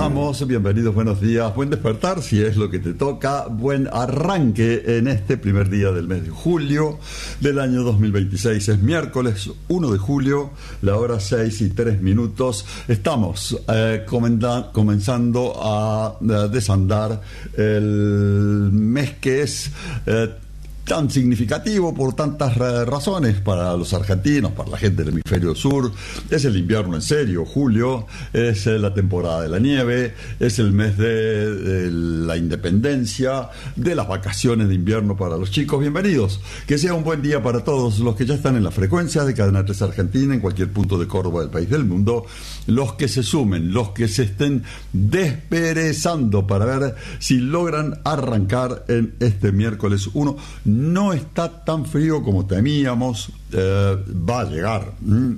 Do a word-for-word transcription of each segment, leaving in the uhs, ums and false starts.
estamos? Bienvenidos, buenos días, buen despertar si es lo que te toca, buen arranque en este primer día del mes de julio del año dos mil veintiséis. Es miércoles uno de julio, la hora seis y tres minutos. Estamos eh, comenda- comenzando a, a desandar el mes que es eh, tan significativo por tantas razones para los argentinos, para la gente del hemisferio sur. Es el invierno en serio, julio, es la temporada de la nieve, es el mes de, de la independencia, de las vacaciones de invierno para los chicos. Bienvenidos, que sea un buen día para todos los que ya están en la frecuencia de Cadena tres Argentina, en cualquier punto de Córdoba, del país, del mundo, los que se sumen, los que se estén desperezando para ver si logran arrancar en este miércoles uno. No está tan frío como temíamos, eh, va a llegar. ¿Mm?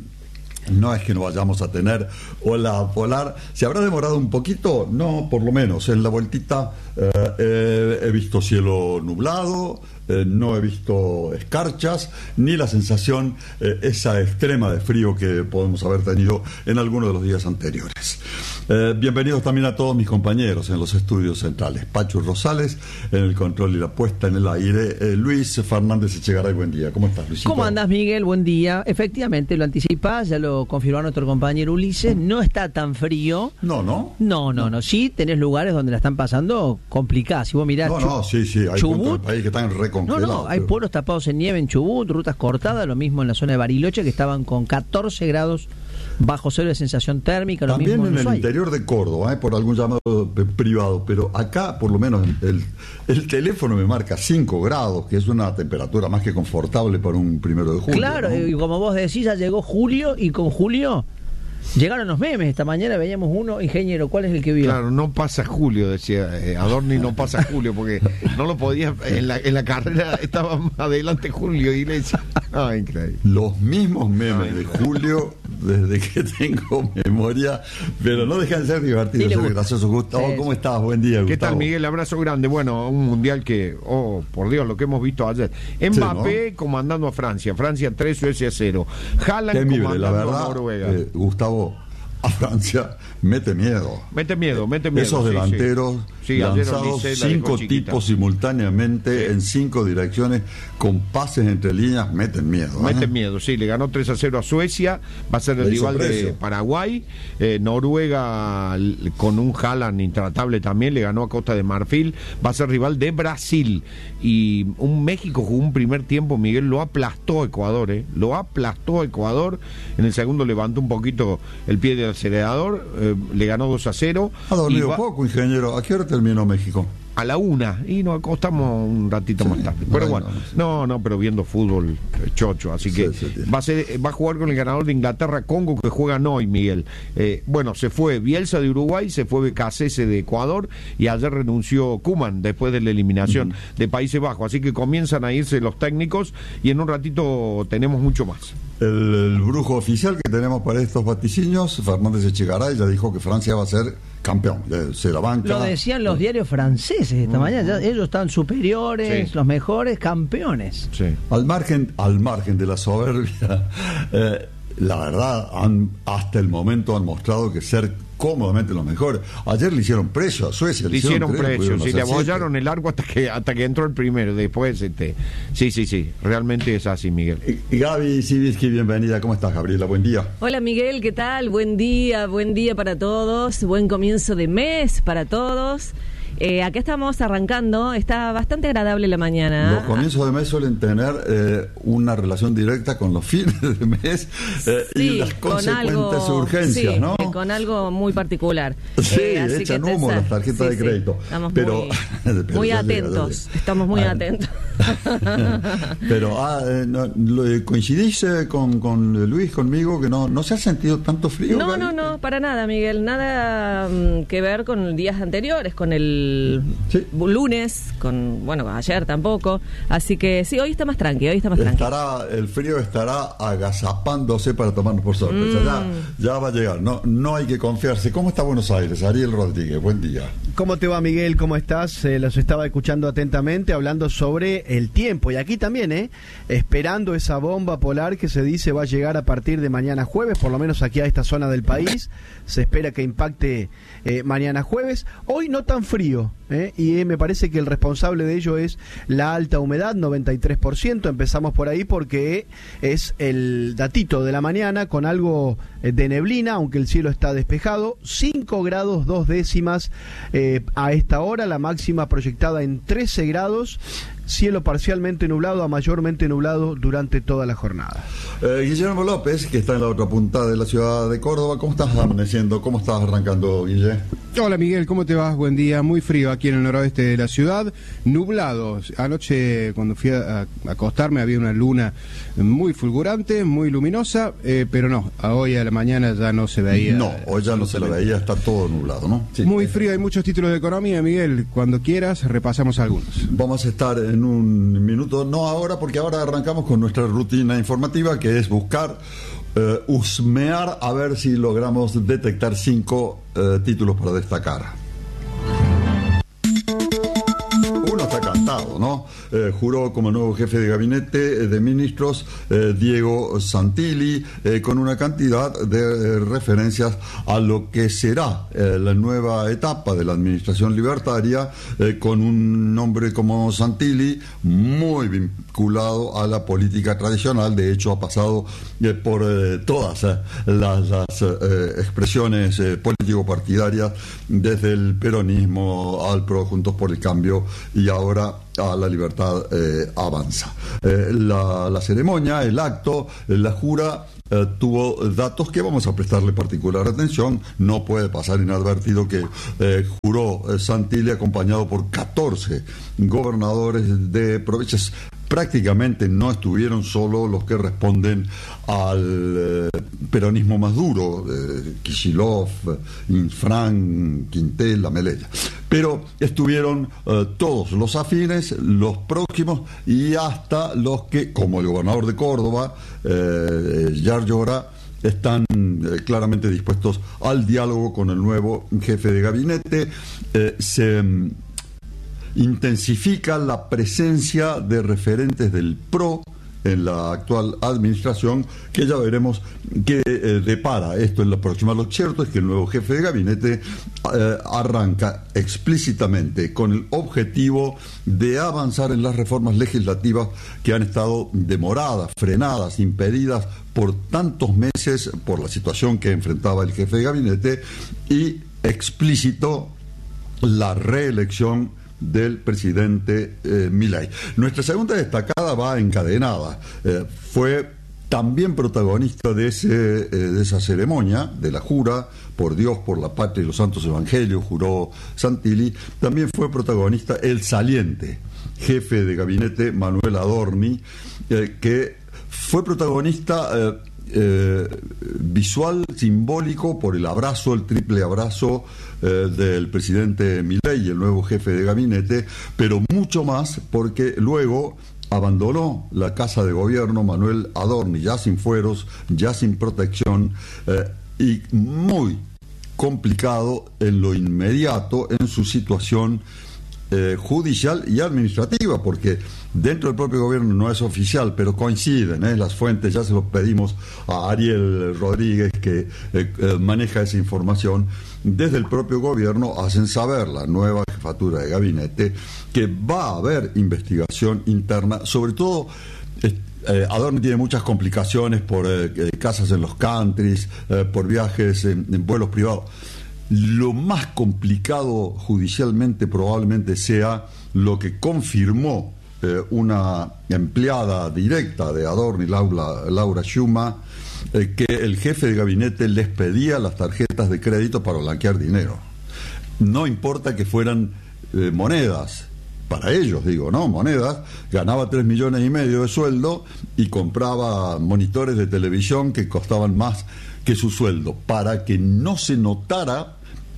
No es que no vayamos a tener ola polar. ¿Se habrá demorado un poquito? No, por lo menos. En la vueltita eh, eh, he visto cielo nublado, eh, no he visto escarchas, ni la sensación eh, esa extrema de frío que podemos haber tenido en algunos de los días anteriores. Eh, bienvenidos también a todos mis compañeros en los estudios centrales. Pachu Rosales en el control y la puesta en el aire. Eh, Luis Fernández Echegaray, buen día. ¿Cómo estás, Luisito? ¿Cómo andas, Miguel? Buen día. Efectivamente, lo anticipás, ya lo confirmó nuestro compañero Ulises. No está tan frío. No, ¿no? No, no, no. Sí, tenés lugares donde la están pasando complicadas. Si vos mirás... No, Chub- no, sí, sí. Hay puntos del país que están recongelados. No, no, hay pero... pueblos tapados en nieve en Chubut, rutas cortadas, lo mismo en la zona de Bariloche, que estaban con catorce grados bajo cero de sensación térmica. Lo También mismo en, en el Ushuaia. Interior de Córdoba, ¿eh? Por algún llamado privado, pero acá por lo menos el, el teléfono me marca cinco grados, que es una temperatura más que confortable para un primero de julio. Claro, ¿no? Y como vos decís, ya llegó julio, y con julio llegaron los memes. Esta mañana veíamos uno, ingeniero, ¿cuál es el que vio? Claro, no pasa julio, decía eh, Adorni, no pasa julio, porque no lo podía, en la, en la carrera estaba más adelante Julio Iglesias. Ah, increíble. Los mismos memes de julio desde que tengo memoria, pero no dejan de ser divertidos, ser graciosos. Gustavo, sí, ¿cómo estás? Buen día, Gustavo. ¿Qué tal, Miguel? Abrazo grande. Bueno, un mundial que, oh, por Dios, lo que hemos visto ayer. Mbappé, sí, ¿no?, comandando a Francia. Francia tres, Suecia cero. Haaland comandando la verdad, a Noruega. Eh, Gustavo, a Francia mete miedo. Mete miedo, mete miedo. Esos sí, delanteros sí. Sí, lanzados cinco tipos simultáneamente, sí, en cinco direcciones con pases entre líneas, meten miedo. Meten ¿eh? miedo, sí. Le ganó tres a cero a Suecia, va a ser el rival de Paraguay. Eh, Noruega, con un Haaland intratable también, le ganó a Costa de Marfil, va a ser rival de Brasil. Y un México jugó un primer tiempo, Miguel, lo aplastó Ecuador, ¿eh? Lo aplastó Ecuador. En el segundo levantó un poquito el pie del acelerador, eh, le ganó dos a cero. Ha dormido va... poco, ingeniero. ¿A qué hora terminó México? A la una, y nos acostamos un ratito sí, más tarde. Pero bueno, no, no, pero viendo fútbol chocho, así que sí, sí, va a ser, va a jugar con el ganador de Inglaterra-Congo, que juegan hoy, Miguel. Eh, bueno, se fue Bielsa de Uruguay, se fue Becasese de Ecuador, y ayer renunció Koeman después de la eliminación uh-huh. de Países Bajos, así que comienzan a irse los técnicos, y en un ratito tenemos mucho más. El, el brujo oficial que tenemos para estos vaticinios, Fernández Echegaray, ya dijo que Francia va a ser campeón, se la banca. Lo decían los diarios franceses esta mm. mañana, ya, ellos están superiores, sí, los mejores campeones. Sí. Al margen, al margen de la soberbia, eh, la verdad, han, hasta el momento han mostrado que ser cómodamente los mejores. Ayer le hicieron precio a Suecia. Le hicieron precio, sí, le abollaron el arco hasta que hasta que entró el primero. Después, este, sí, sí, sí, realmente es así, Miguel. Y, y Gaby Sivinsky, bienvenida. ¿Cómo estás, Gabriela? Buen día. Hola, Miguel, ¿qué tal? Buen día, buen día para todos. Buen comienzo de mes para todos. Eh, acá estamos arrancando, está bastante agradable la mañana. Los comienzos de mes suelen tener eh, una relación directa con los fines de mes eh, sí, y las consecuentes algo, urgencias, sí, ¿no? Eh, con algo muy particular. Sí, eh, echan humo te... las tarjetas sí, de crédito. Sí, estamos pero, muy, pero muy atentos, llega, estamos muy ah, atentos. Pero ah, eh, no, ¿coincidís eh, con, con Luis, conmigo, que no, no se ha sentido tanto frío? No, Gaby? no, no, para nada, Miguel. Nada um, que ver con días anteriores, con el el sí. lunes, con bueno, ayer tampoco. Así que sí, hoy está más tranqui, hoy está más tranqui. Estará, el frío estará agazapándose para tomarnos por sorpresa. Mm. Ya, ya va a llegar, no, no hay que confiarse. ¿Cómo está Buenos Aires? Ariel Rodríguez, buen día. ¿Cómo te va, Miguel? ¿Cómo estás? Eh, los estaba escuchando atentamente hablando sobre el tiempo. Y aquí también, ¿eh? Esperando esa bomba polar que se dice va a llegar a partir de mañana jueves, por lo menos aquí a esta zona del país. Se espera que impacte eh, mañana jueves. Hoy no tan frío, ¿eh? Y eh, me parece que el responsable de ello es la alta humedad, noventa y tres por ciento. Empezamos por ahí porque es el datito de la mañana con algo de neblina, aunque el cielo está despejado. cinco grados dos décimas eh, a esta hora, la máxima proyectada en trece grados. Cielo parcialmente nublado a mayormente nublado durante toda la jornada. Eh, Guillermo López, que está en la otra punta de la ciudad de Córdoba, ¿cómo estás amaneciendo? ¿Cómo estás arrancando, Guille? Hola Miguel, ¿cómo te vas? Buen día, muy frío aquí en el noroeste de la ciudad, nublado. Anoche cuando fui a, a acostarme había una luna muy fulgurante, muy luminosa, eh, pero no, a hoy a la mañana ya no se veía. No, hoy ya no se lo veía, está todo nublado, ¿no? Sí. Muy frío, hay muchos títulos de economía, Miguel, cuando quieras repasamos algunos. Vamos a estar en un minuto, no ahora, porque ahora arrancamos con nuestra rutina informativa, que es buscar, eh, husmear, a ver si logramos detectar cinco eh, títulos para destacar. Uno está cantado, ¿no? Eh, juró como nuevo jefe de gabinete de ministros eh, Diego Santilli, eh, con una cantidad de eh, referencias a lo que será eh, la nueva etapa de la administración libertaria, eh, con un nombre como Santilli muy vinculado a la política tradicional. De hecho ha pasado eh, por eh, todas eh, las, las eh, expresiones eh, político-partidarias, desde el peronismo al PRO, Juntos por el Cambio, y ahora a la Libertad eh, Avanza. Eh, la, la ceremonia, el acto, la jura eh, tuvo datos que vamos a prestarle particular atención. No puede pasar inadvertido que eh, juró eh, Santilli acompañado por catorce gobernadores de provincias. Prácticamente no estuvieron solo los que responden al eh, peronismo más duro, eh, Kicillof, Infran, Quintel, Amelella. Pero estuvieron eh, todos los afines, los próximos y hasta los que, como el gobernador de Córdoba, eh, Yar Llora, están eh, claramente dispuestos al diálogo con el nuevo jefe de gabinete. Eh, se intensifica la presencia de referentes del PRO en la actual administración, que ya veremos qué eh, depara esto en la próxima. Lo cierto es que el nuevo jefe de gabinete eh, arranca explícitamente con el objetivo de avanzar en las reformas legislativas que han estado demoradas, frenadas, impedidas por tantos meses por la situación que enfrentaba el jefe de gabinete, y explícito la reelección del presidente eh, Milei. Nuestra segunda destacada va encadenada. Eh, fue también protagonista de, ese, eh, de esa ceremonia, de la jura, por Dios, por la patria y los santos evangelios, juró Santilli. También fue protagonista el saliente jefe de gabinete Manuel Adorni, eh, que fue protagonista eh, Eh, visual, simbólico, por el abrazo, el triple abrazo eh, del presidente Milei, el nuevo jefe de gabinete, pero mucho más porque luego abandonó la casa de gobierno Manuel Adorni, ya sin fueros, ya sin protección, eh, y muy complicado en lo inmediato en su situación eh, judicial y administrativa, porque dentro del propio gobierno no es oficial, pero coinciden ¿eh? las fuentes. Ya se lo pedimos a Ariel Rodríguez, que eh, eh, maneja esa información. Desde el propio gobierno hacen saber, la nueva jefatura de gabinete, que va a haber investigación interna, sobre todo. Eh, Adorni tiene muchas complicaciones por eh, casas en los countries, eh, por viajes en, en vuelos privados. Lo más complicado judicialmente probablemente sea lo que confirmó eh, una empleada directa de Adorni, Laura, Laura Schuma, eh, que el jefe de gabinete les pedía las tarjetas de crédito para blanquear dinero. No importa que fueran eh, monedas, para ellos digo, ¿no? Monedas. Ganaba tres millones y medio de sueldo y compraba monitores de televisión que costaban más que su sueldo, para que no se notara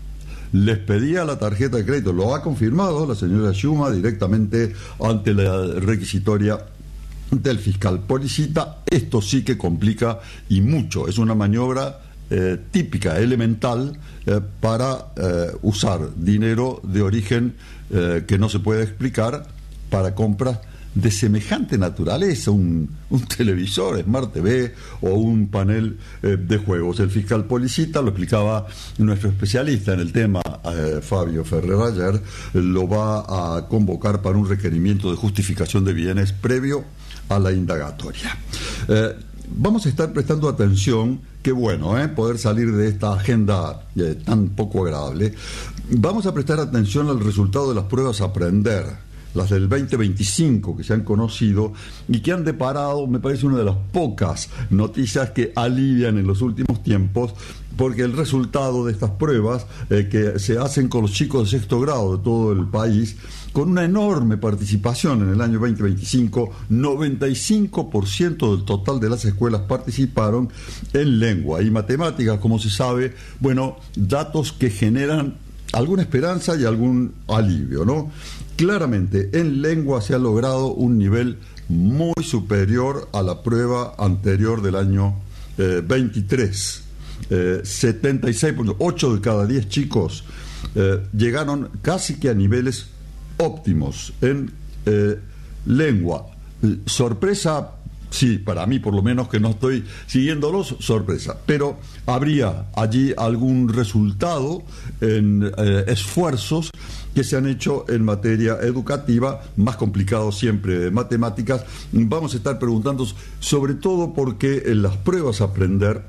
les pedía la tarjeta de crédito. Lo ha confirmado la señora Schuma directamente ante la requisitoria del fiscal Policita. Esto sí que complica y mucho. Es una maniobra eh, típica, elemental, eh, para eh, usar dinero de origen eh, que no se puede explicar para compras de semejante naturaleza, un, un televisor, Smart T V o un panel eh, de juegos. El fiscal Policita, lo explicaba nuestro especialista en el tema, eh, Fabio Ferrer, ayer, lo va a convocar para un requerimiento de justificación de bienes previo a la indagatoria. Eh, vamos a estar prestando atención, qué bueno, eh, poder salir de esta agenda eh, tan poco agradable. Vamos a prestar atención al resultado de las pruebas a aprender, las del veinte veinticinco que se han conocido y que han deparado, me parece, una de las pocas noticias que alivian en los últimos tiempos, porque el resultado de estas pruebas eh, que se hacen con los chicos de sexto grado de todo el país, con una enorme participación en el año veinte veinticinco, noventa y cinco por ciento del total de las escuelas participaron en lengua y matemáticas, como se sabe, bueno, datos que generan alguna esperanza y algún alivio, ¿no? Claramente, en lengua se ha logrado un nivel muy superior a la prueba anterior del año eh, veintitrés. Eh, setenta y seis punto ocho de cada diez chicos eh, llegaron casi que a niveles óptimos en eh, lengua. Sorpresa, sí, para mí por lo menos, que no estoy siguiéndolos, sorpresa. Pero habría allí algún resultado en eh, esfuerzos que se han hecho en materia educativa, más complicado siempre de matemáticas. Vamos a estar preguntando sobre todo porque en las pruebas a aprender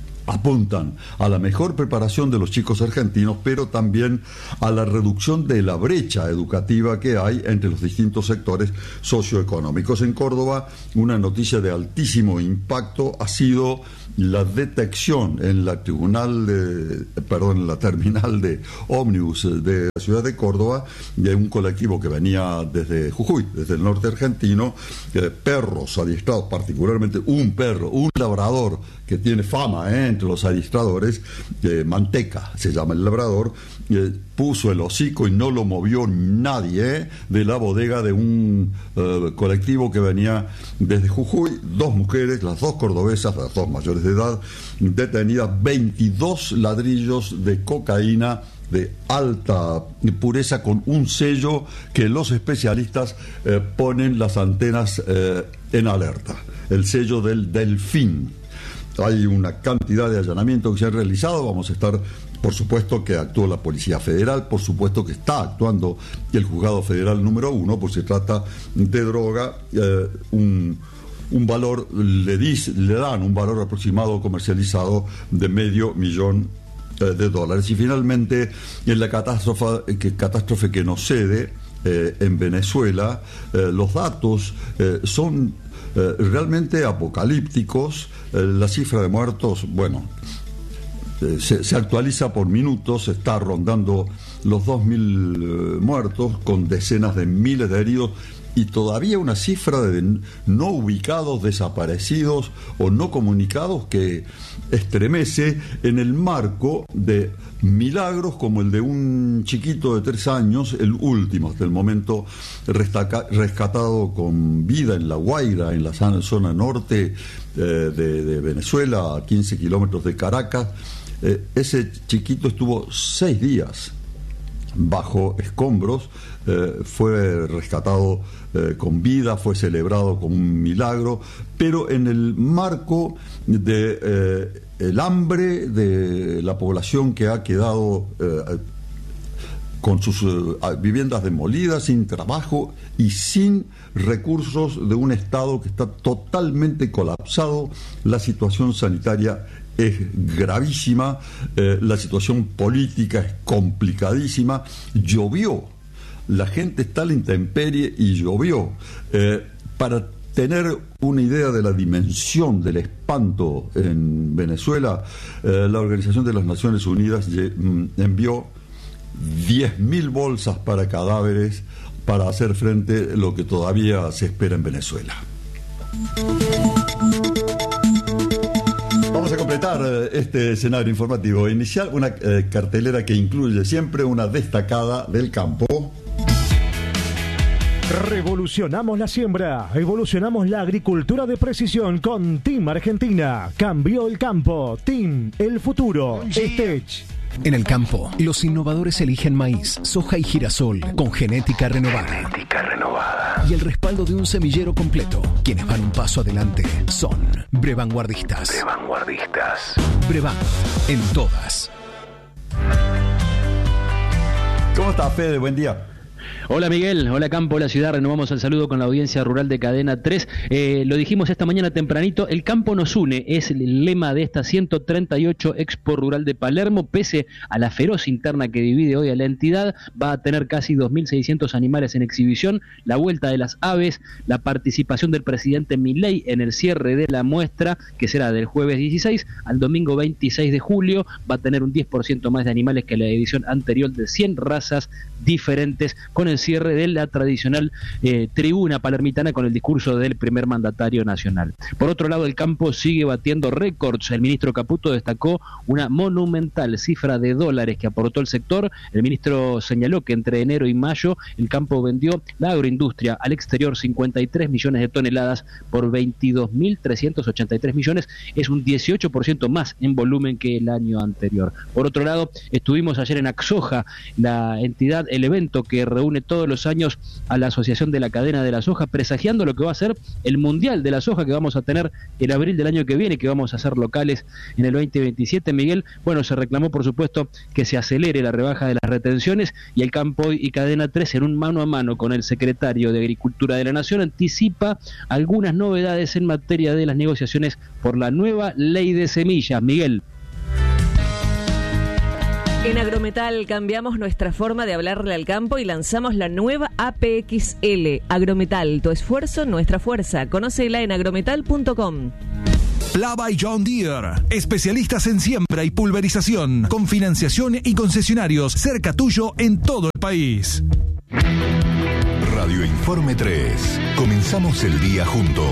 apuntan a la mejor preparación de los chicos argentinos, pero también a la reducción de la brecha educativa que hay entre los distintos sectores socioeconómicos. En Córdoba, una noticia de altísimo impacto ha sido la detección en la tribunal de, perdón, en la terminal de ómnibus de la ciudad de Córdoba, de un colectivo que venía desde Jujuy, desde el norte argentino, eh, perros adiestrados, particularmente un perro, un labrador que tiene fama eh, entre los adiestradores, eh, Manteca se llama el labrador, eh, puso el hocico y no lo movió nadie eh, de la bodega de un eh, colectivo que venía desde Jujuy. Dos mujeres, las dos cordobesas, las dos mayores de edad, detenidas, veintidós ladrillos de cocaína de alta pureza con un sello que los especialistas eh, ponen las antenas eh, en alerta, el sello del Delfín. Hay una cantidad de allanamientos que se han realizado. Vamos a estar, por supuesto que actuó la Policía Federal, por supuesto que está actuando el Juzgado Federal número uno, pues se trata de droga, eh, un, un valor, le, dice, le dan un valor aproximado comercializado de medio millón eh, de dólares. Y finalmente, en la catástrofe que, catástrofe que nos cede eh, en Venezuela, eh, los datos eh, son Eh, realmente apocalípticos. Eh, la cifra de muertos, bueno, eh, se, se actualiza por minutos, está rondando los dos mil eh, muertos, con decenas de miles de heridos, y todavía una cifra de no ubicados, desaparecidos o no comunicados que estremece en el marco de milagros como el de un chiquito de tres años, el último hasta el momento restaca, rescatado con vida en La Guaira, en la zona norte eh, de, de Venezuela, a quince kilómetros de Caracas. Eh, ese chiquito estuvo seis días bajo escombros, eh, fue rescatado eh, con vida, fue celebrado como un milagro, pero en el marco de eh, el hambre de la población que ha quedado eh, con sus eh, viviendas demolidas, sin trabajo y sin recursos, de un Estado que está totalmente colapsado. La situación sanitaria es gravísima, eh, la situación política es complicadísima. Llovió, la gente está a la intemperie y llovió. Eh, para tener una idea de la dimensión del espanto en Venezuela, eh, la Organización de las Naciones Unidas envió diez mil bolsas para cadáveres para hacer frente a lo que todavía se espera en Venezuela. Vamos a completar completar eh, este escenario informativo inicial, una eh, cartelera que incluye siempre una destacada del campo. Revolucionamos la siembra, evolucionamos la agricultura de precisión con Team Argentina. Cambió el campo, Team El Futuro, Stech. En el campo, los innovadores eligen maíz, soja y girasol con genética renovada. Genética renovada. Y el respaldo de un semillero completo. Quienes van un paso adelante son Brevanguardistas. Brevanguardistas. Brevan, en todas. ¿Cómo está, Fede? Buen día. Hola Miguel, hola Campo, hola Ciudad, renovamos el saludo con la audiencia rural de Cadena tres. Eh, lo dijimos esta mañana tempranito, el campo nos une, es el lema de esta ciento treinta y ocho Expo Rural de Palermo. Pese a la feroz interna que divide hoy a la entidad, va a tener casi dos mil seiscientos animales en exhibición, la vuelta de las aves, la participación del presidente Milei en el cierre de la muestra, que será del jueves dieciséis al domingo veintiséis de julio, va a tener un diez por ciento más de animales que la edición anterior, de cien razas diferentes, con el cierre de la tradicional eh, tribuna palermitana con el discurso del primer mandatario nacional. Por otro lado, el campo sigue batiendo récords. El ministro Caputo destacó una monumental cifra de dólares que aportó el sector. El ministro señaló que entre enero y mayo el campo vendió la agroindustria al exterior cincuenta y tres millones de toneladas por veintidós mil trescientos ochenta y tres millones. Es un dieciocho por ciento más en volumen que el año anterior. Por otro lado, estuvimos ayer en Axoja, la entidad, el evento que reúne todos los años a la Asociación de la Cadena de la Soja, presagiando lo que va a ser el Mundial de la Soja que vamos a tener en abril del año que viene, que vamos a hacer locales en el veinte veintisiete. Miguel, bueno, se reclamó por supuesto que se acelere la rebaja de las retenciones, y el Campo y Cadena tres, en un mano a mano con el secretario de Agricultura de la Nación, anticipa algunas novedades en materia de las negociaciones por la nueva ley de semillas. Miguel. En Agrometal cambiamos nuestra forma de hablarle al campo y lanzamos la nueva A P X L. Agrometal, tu esfuerzo, nuestra fuerza. Conócela en agrometal punto com. Plava y John Deere, especialistas en siembra y pulverización, con financiación y concesionarios cerca tuyo en todo el país. Radio Informe tres. Comenzamos el día juntos.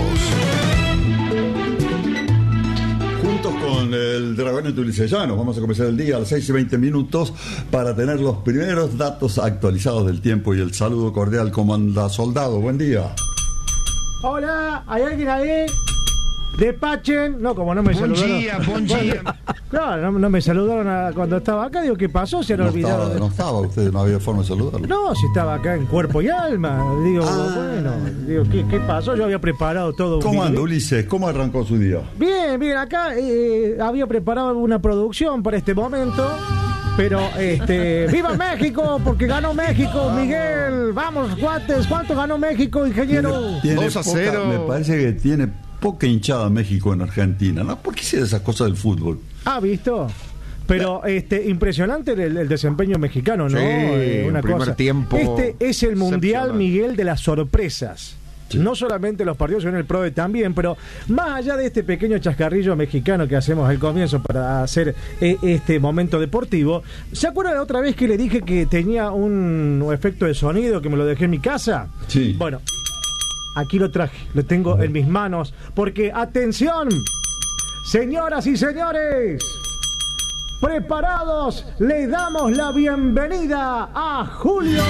Juntos con el Dragón Tulicellano, vamos a comenzar el día a las seis y veinte minutos para tener los primeros datos actualizados del tiempo y el saludo cordial. ¿Cómo anda, soldado? Buen día. Hola, ¿hay alguien ahí? Despachen, no, como no me buen saludaron. Día, buen día. Claro, no, no me saludaron a, cuando estaba acá. Digo, ¿qué pasó? Se han no olvidado. Estaba, de... No estaba usted, no había forma de saludarlo. No, si estaba acá en cuerpo y alma. Digo, ah. bueno, digo, ¿qué, ¿qué pasó? Yo había preparado todo. ¿Cómo anda, Ulises? ¿Cómo arrancó su día? Bien, bien, acá eh, había preparado una producción para este momento. Pero, este, ¡viva México! Porque ganó México, Miguel. Vamos, guates. ¿Cuánto ganó México, ingeniero? Tiene, tiene dos a cero. Me parece que tiene poca hinchada México en Argentina, ¿no? ¿Por qué hicieron esas cosas del fútbol? Ah, ¿visto? Pero este impresionante el, el desempeño mexicano, ¿no? Sí, eh, una primer cosa. tiempo Este es el Mundial, Miguel, de las sorpresas. Sí. No solamente los partidos, sino el PRODE también, pero más allá de este pequeño chascarrillo mexicano que hacemos al comienzo para hacer eh, este momento deportivo, ¿se acuerdan la otra vez que le dije que tenía un efecto de sonido que me lo dejé en mi casa? Sí. Bueno, aquí lo traje, lo tengo en mis manos, porque ¡atención! Señoras y señores, preparados, le damos la bienvenida a Julio.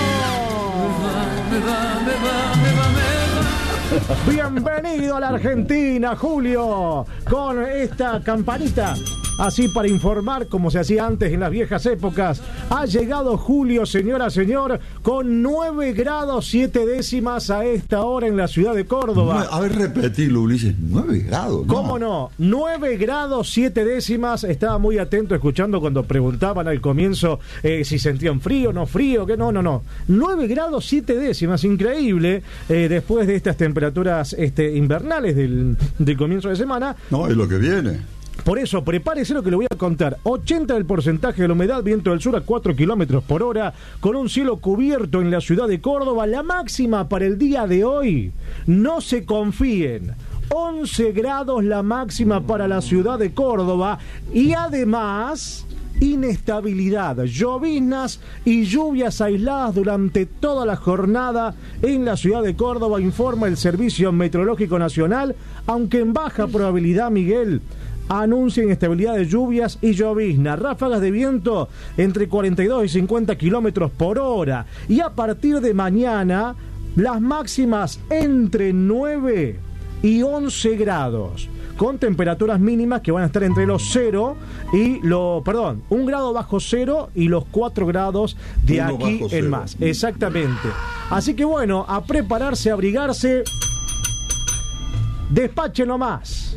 Bienvenido a la Argentina, Julio, con esta campanita. Así para informar, como se hacía antes en las viejas épocas. Ha llegado Julio, señora, señor, con nueve grados siete décimas a esta hora en la ciudad de Córdoba. A ver, repetirlo, Ulises. nueve grados, ¿no? ¿Cómo no? nueve grados siete décimas. Estaba muy atento escuchando cuando preguntaban al comienzo eh, si sentían frío, no frío, que no, no, no. nueve grados siete décimas, increíble. Eh, después de estas temperaturas este, invernales del, del comienzo de semana. No, es lo que viene. Por eso, prepárese lo que le voy a contar. ochenta del porcentaje de la humedad, viento del sur a cuatro kilómetros por hora, con un cielo cubierto en la ciudad de Córdoba. La máxima para el día de hoy, no se confíen, once grados la máxima para la ciudad de Córdoba. Y además, inestabilidad, lloviznas y lluvias aisladas durante toda la jornada en la ciudad de Córdoba, informa el Servicio Meteorológico Nacional, aunque en baja probabilidad, Miguel. anuncia inestabilidad de lluvias y llovizna, ráfagas de viento entre cuarenta y dos y cincuenta kilómetros por hora. Y a partir de mañana, las máximas entre nueve y once grados, con temperaturas mínimas que van a estar entre los cero y lo, perdón, un grado bajo cero y los cuatro grados de Uno aquí bajo en cero. más. Exactamente. Así que bueno, a prepararse, a abrigarse. Despache nomás.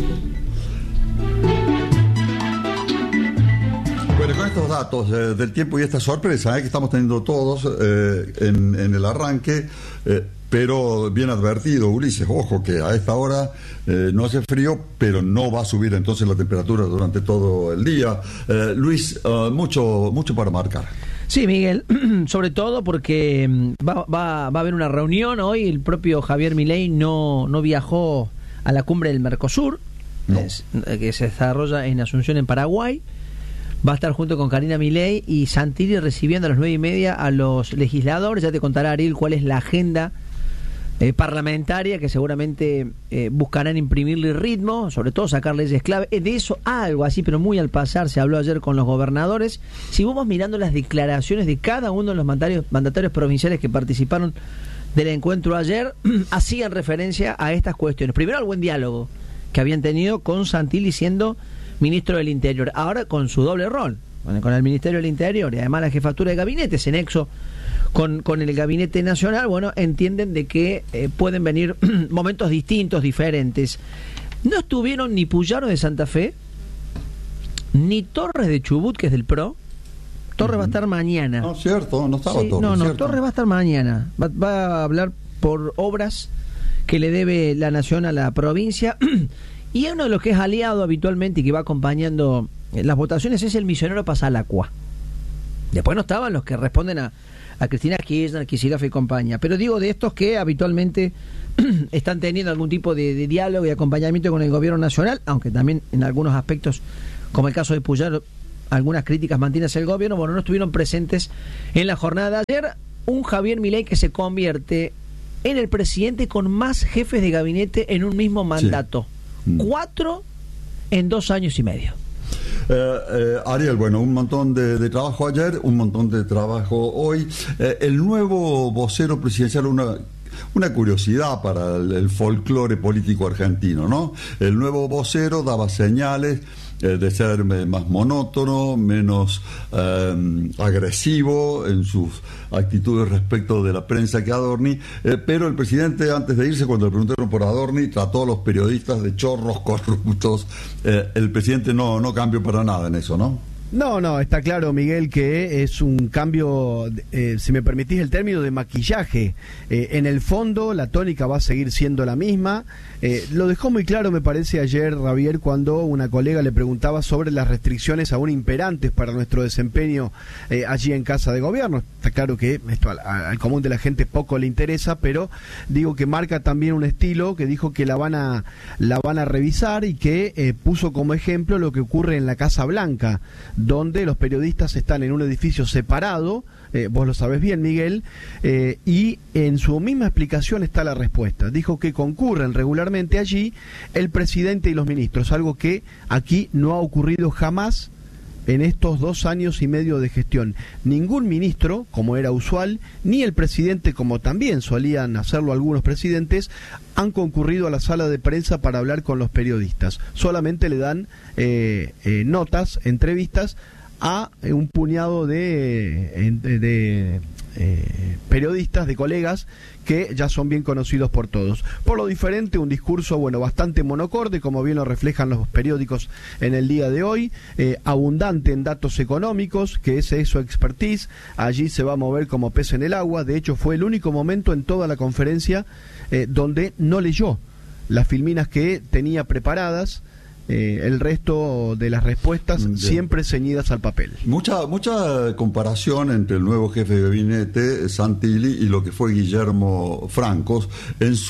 Bueno, con estos datos eh, del tiempo y esta sorpresa eh, que estamos teniendo todos eh, en, en el arranque, eh, pero bien advertido, Ulises, ojo que a esta hora eh, no hace frío, pero no va a subir entonces la temperatura durante todo el día. Eh, Luis, uh, mucho, mucho para marcar. Sí, Miguel, sobre todo porque va, va, va a haber una reunión hoy. El propio Javier Milei no, no viajó a la cumbre del Mercosur, no. es, que se desarrolla en Asunción, en Paraguay. Va a estar junto con Karina Milei y Santilli recibiendo a las nueve y media a los legisladores. Ya te contará Ariel cuál es la agenda eh, parlamentaria, que seguramente eh, buscarán imprimirle ritmo, sobre todo sacar leyes clave. De eso algo así, pero muy al pasar, se habló ayer con los gobernadores. Si vamos mirando las declaraciones de cada uno de los mandatarios, mandatarios provinciales que participaron del encuentro ayer, hacían referencia a estas cuestiones. Primero, al buen diálogo que habían tenido con Santilli siendo ministro del Interior, ahora con su doble rol, con el Ministerio del Interior y además la jefatura de gabinete, ese nexo con, con el gabinete nacional. Bueno, entienden de que eh, pueden venir momentos distintos, diferentes. No estuvieron ni Puyaro de Santa Fe, ni Torres de Chubut, que es del P R O. Torres uh-huh. va a estar mañana. No, cierto, no estaba sí, Torres. No, no, cierto. Torres va a estar mañana. Va, va a hablar por obras que le debe la nación a la provincia. Y uno de los que es aliado habitualmente y que va acompañando las votaciones es el misionero Pasalacua. Después no estaban los que responden a, a Cristina Kirchner, Kicillof y compañía. Pero digo de estos que habitualmente están teniendo algún tipo de, de diálogo y acompañamiento con el gobierno nacional, aunque también en algunos aspectos, como el caso de Puyaro, algunas críticas mantiene hacia el gobierno. Bueno, no estuvieron presentes en la jornada de ayer. Un Javier Milei que se convierte en el presidente con más jefes de gabinete en un mismo mandato. Sí. Cuatro en dos años y medio. Eh, eh, Ariel, bueno, un montón de, de trabajo ayer, un montón de trabajo hoy. Eh, el nuevo vocero presidencial, una, una curiosidad para el, el folclore político argentino, ¿no? El nuevo vocero daba señales eh, de ser más monótono, menos eh, agresivo en sus actitudes respecto de la prensa que Adorni, eh, pero el presidente, antes de irse, cuando le preguntaron por Adorni, trató a los periodistas de chorros corruptos. Eh, el presidente no, no cambió para nada en eso, ¿no? No, no, está claro, Miguel, que es un cambio, eh, si me permitís el término, de maquillaje. Eh, en el fondo, la tónica va a seguir siendo la misma. Eh, lo dejó muy claro, me parece, ayer, Javier, cuando una colega le preguntaba sobre las restricciones aún imperantes para nuestro desempeño eh, allí en Casa de Gobierno. Está claro que esto al, al común de la gente poco le interesa, pero digo que marca también un estilo que dijo que la van a, la van a revisar y que eh, puso como ejemplo lo que ocurre en la Casa Blanca, donde los periodistas están en un edificio separado, eh, vos lo sabés bien, Miguel, eh, y en su misma explicación está la respuesta. Dijo que concurren regularmente allí el presidente y los ministros, algo que aquí no ha ocurrido jamás en estos dos años y medio de gestión. Ningún ministro, como era usual, ni el presidente, como también solían hacerlo algunos presidentes, han concurrido a la sala de prensa para hablar con los periodistas. Solamente le dan eh, eh, notas, entrevistas a eh, un puñado de, de, de eh, periodistas, de colegas, que ya son bien conocidos por todos. Por lo diferente, un discurso, bueno, bastante monocorde, como bien lo reflejan los periódicos en el día de hoy, eh, abundante en datos económicos, que ese es su expertise, allí se va a mover como pez en el agua. De hecho, fue el único momento en toda la conferencia eh, donde no leyó las filminas que tenía preparadas. Eh, el resto de las respuestas Bien. siempre ceñidas al papel. Mucha mucha comparación entre el nuevo jefe de gabinete, Santilli, y lo que fue Guillermo Francos en su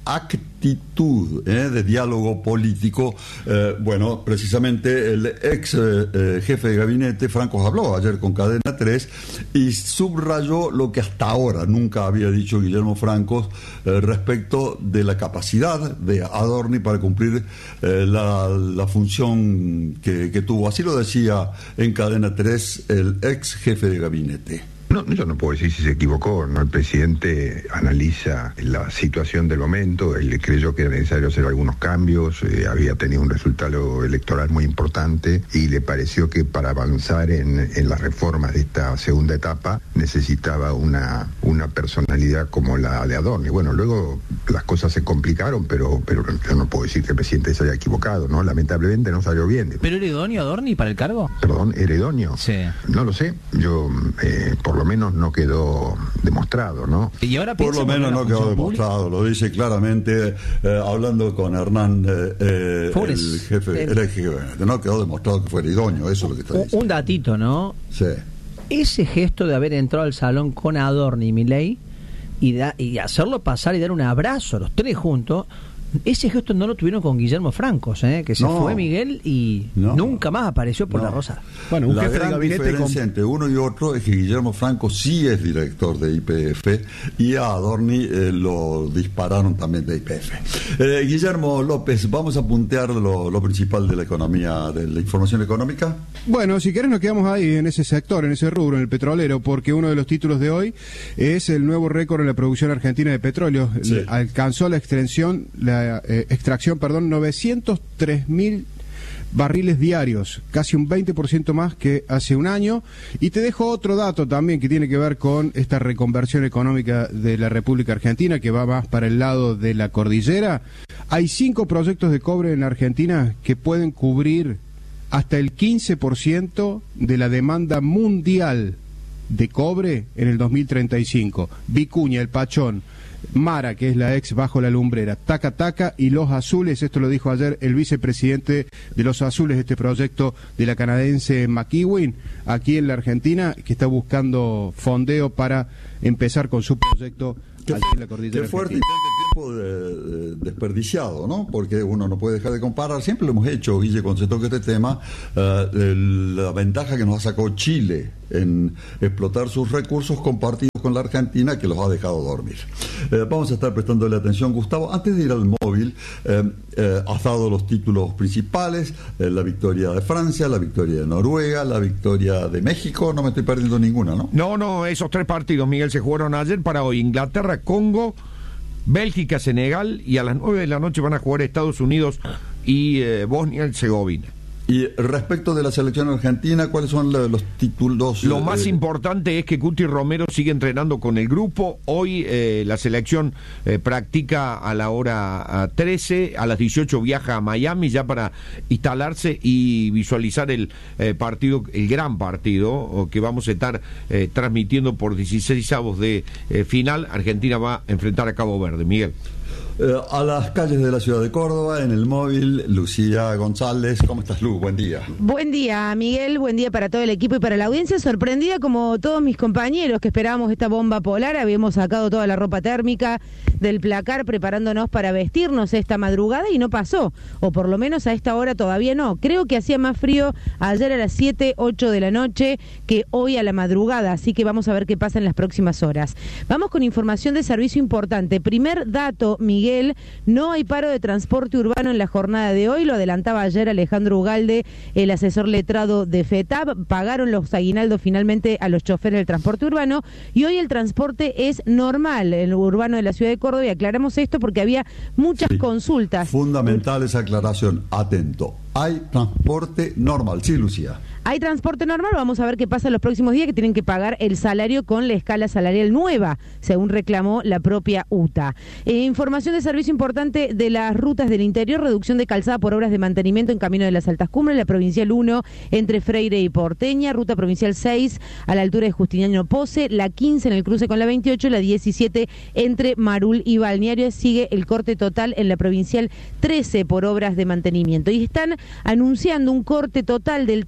actitud eh, de diálogo político. Eh, bueno, precisamente el ex eh, eh, jefe de gabinete, Francos, habló ayer con Cadena tres y subrayó lo que hasta ahora nunca había dicho Guillermo Francos eh, respecto de la capacidad de Adorni para cumplir eh, la, la función que, que tuvo. Así lo decía en Cadena tres el ex jefe de gabinete. No, yo no puedo decir si se equivocó, ¿no? El presidente analiza la situación del momento, él creyó que era necesario hacer algunos cambios, eh, había tenido un resultado electoral muy importante y le pareció que para avanzar en, en las reformas de esta segunda etapa necesitaba una, una personalidad como la de Adorni. Bueno, luego las cosas se complicaron, pero, pero yo no puedo decir que el presidente se haya equivocado, ¿no? Lamentablemente no salió bien. ¿Pero era idóneo Adorni para el cargo? Perdón, ¿era idóneo? Sí. No lo sé, yo eh, por lo menos no quedó demostrado, ¿no? Y ahora por lo menos no quedó demostrado, lo dice claramente eh, hablando con Hernán, eh, eh, el jefe, el ex jefe, no quedó demostrado que fuera idóneo, eso es lo que está diciendo. Un datito, ¿no? Sí. Ese gesto de haber entrado al salón con Adorni y Milei y, da, y hacerlo pasar y dar un abrazo a los tres juntos, ese gesto no lo tuvieron con Guillermo Francos, ¿eh? Que se no. fue Miguel y no. nunca más apareció por no. la Rosa. Bueno, un la jefe gran de gabinete diferencia con... entre uno y otro es que Guillermo Francos sí es director de I P F y a Adorni eh, lo dispararon también de I P F. Eh, Guillermo López, vamos a puntear lo, lo principal de la economía, de la información económica. Bueno, si querés nos quedamos ahí en ese sector, en ese rubro, en el petrolero, porque uno de los títulos de hoy es el nuevo récord en la producción argentina de petróleo. Sí. Alcanzó la extensión, la Eh, extracción, perdón, novecientos tres mil barriles diarios, casi un veinte por ciento más que hace un año. Y te dejo otro dato también que tiene que ver con esta reconversión económica de la República Argentina, que va más para el lado de la cordillera. Hay cinco proyectos de cobre en Argentina que pueden cubrir hasta el quince por ciento de la demanda mundial de cobre en el dos mil treinta y cinco. Vicuña, El Pachón, Mara, que es la ex Bajo la Lumbrera, Taca Taca y Los Azules. Esto lo dijo ayer el vicepresidente de Los Azules, este proyecto de la canadiense McEwen, aquí en la Argentina, que está buscando fondeo para empezar con su proyecto aquí en la cordillera. Qué fuerte y tanto tiempo de, de, desperdiciado, ¿no? Porque uno no puede dejar de comparar, siempre lo hemos hecho, Guille, cuando se toca este tema, uh, el, la ventaja que nos ha sacado Chile en explotar sus recursos compartidos con la Argentina, que los ha dejado dormir. Eh, vamos a estar prestándole atención, Gustavo. Antes de ir al móvil, eh, eh, has dado los títulos principales, eh, la victoria de Francia, la victoria de Noruega, la victoria de México, no me estoy perdiendo ninguna, ¿no? No, no, esos tres partidos, Miguel, se jugaron ayer para hoy. Inglaterra, Congo, Bélgica, Senegal, y a las nueve de la noche van a jugar Estados Unidos y eh, Bosnia-Herzegovina. Y respecto de la selección argentina, ¿cuáles son los títulos? Lo más eh, importante es que Cuti Romero sigue entrenando con el grupo. Hoy eh, la selección eh, practica a la hora trece, a las dieciocho viaja a Miami ya para instalarse y visualizar el eh, partido, el gran partido que vamos a estar eh, transmitiendo por dieciséis avos de eh, final. Argentina va a enfrentar a Cabo Verde. Miguel. Eh, a las calles de la ciudad de Córdoba, en el móvil, Lucía González. ¿Cómo estás, Lu? Buen día. Buen día, Miguel. Buen día para todo el equipo y para la audiencia. Sorprendida como todos mis compañeros que esperábamos esta bomba polar. Habíamos sacado toda la ropa térmica del placar preparándonos para vestirnos esta madrugada y no pasó. O por lo menos a esta hora todavía no. Creo que hacía más frío ayer a las siete, ocho de la noche que hoy a la madrugada. Así que vamos a ver qué pasa en las próximas horas. Vamos con información de servicio importante. Primer dato, Miguel. No hay paro de transporte urbano en la jornada de hoy, lo adelantaba ayer Alejandro Ugalde, el asesor letrado de FETAP. Pagaron los aguinaldos finalmente a los choferes del transporte urbano y hoy el transporte es normal, el urbano de la ciudad de Córdoba, y aclaramos esto porque había muchas sí. consultas. Fundamental esa aclaración, atento. Hay transporte normal, sí, Lucía. Hay transporte normal, vamos a ver qué pasa en los próximos días, que tienen que pagar el salario con la escala salarial nueva, según reclamó la propia U T A. Eh, información de servicio importante de las rutas del interior, reducción de calzada por obras de mantenimiento en Camino de las Altas Cumbres, la Provincial uno entre Freire y Porteña, Ruta Provincial seis a la altura de Justiniano Pose, la quince en el cruce con la veintiocho, la diecisiete entre Marul y Balneario. Sigue el corte total en la Provincial trece por obras de mantenimiento. Y están anunciando un corte total del tránsito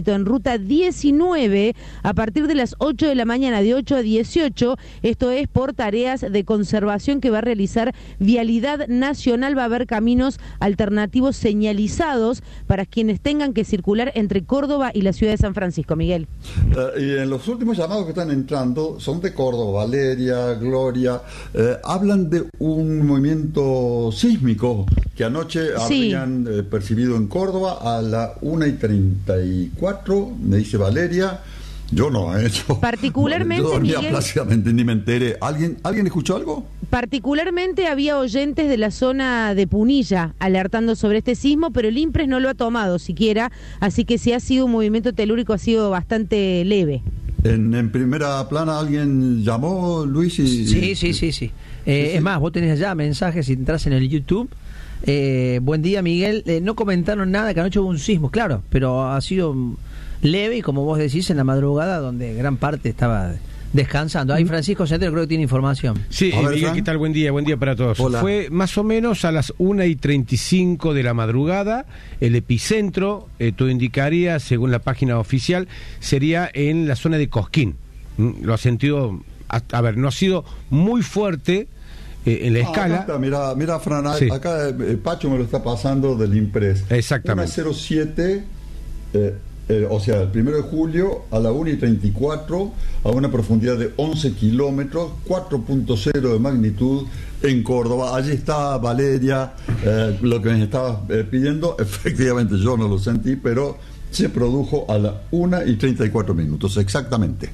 tránsito en ruta diecinueve a partir de las ocho de la mañana, de ocho a dieciocho. Esto es por tareas de conservación que va a realizar Vialidad Nacional. Va a haber caminos alternativos señalizados para quienes tengan que circular entre Córdoba y la ciudad de San Francisco. Miguel. Uh, y en los últimos llamados que están entrando son de Córdoba, Valeria, Gloria, eh, hablan de un movimiento sísmico que anoche sí. habían eh, percibido en Córdoba a la una y treinta y cuatro, me dice Valeria. Yo no he hecho. Particularmente, yo dormía Miguel, plácidamente, ni me enteré. ¿Alguien, ¿Alguien escuchó algo? Particularmente había oyentes de la zona de Punilla alertando sobre este sismo, pero el INPRES no lo ha tomado siquiera, así que si ha sido un movimiento telúrico, ha sido bastante leve. En, en primera plana alguien llamó, Luis, y... Sí, sí, sí, sí. Eh, sí. Es más, vos tenés allá mensajes, si entras en el YouTube. Eh, buen día, Miguel. Eh, no comentaron nada, que anoche hubo un sismo, claro, pero ha sido leve y, como vos decís, en la madrugada, donde gran parte estaba descansando. Ahí Francisco Centeno creo que tiene información. Sí, ver, Miguel, Fran. ¿Qué tal? Buen día, buen día para todos. Hola. Fue más o menos a las una y treinta y cinco de la madrugada. El epicentro, eh, todo indicaría, según la página oficial, sería en la zona de Cosquín. ¿Mm? Lo ha sentido, a, a ver, no ha sido muy fuerte eh, en la ah, escala. Está, mira, mira, Fran, sí. Acá eh, Pacho me lo está pasando del INPRES. Exactamente. una cero siete... Eh, Eh, o sea, el primero de julio a la una y treinta y cuatro, a una profundidad de once kilómetros, cuatro punto cero de magnitud en Córdoba. Allí está Valeria, eh, lo que me estaba eh, pidiendo. Efectivamente, yo no lo sentí, pero se produjo a la una y treinta y cuatro minutos, exactamente.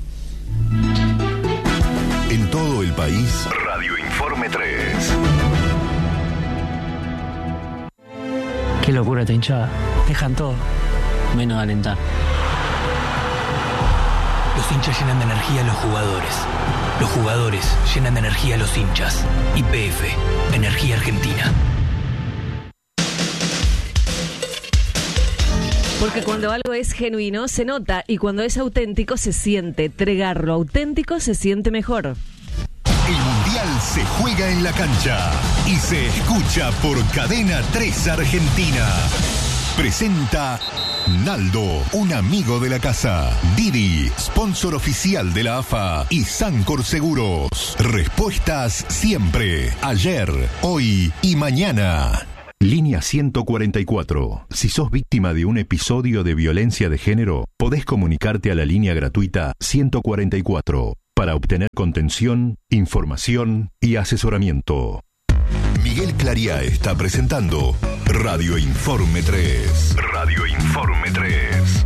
En todo el país, Radio Informe tres. Qué locura esta hinchada. Dejan todo, menos alentar. Los hinchas llenan de energía a los jugadores. Los jugadores llenan de energía a los hinchas. Y P F, Energía Argentina. Porque cuando algo es genuino se nota, y cuando es auténtico se siente. Tregar lo auténtico se siente mejor. El Mundial se juega en la cancha y se escucha por Cadena tres Argentina. Presenta Naldo, un amigo de la casa. Didi, sponsor oficial de la A F A. Y Sancor Seguros. Respuestas siempre, ayer, hoy y mañana. Línea ciento cuarenta y cuatro. Si sos víctima de un episodio de violencia de género, podés comunicarte a la línea gratuita ciento cuarenta y cuatro para obtener contención, información y asesoramiento. Miguel Claría está presentando Radio Informe tres. Radio Informe tres.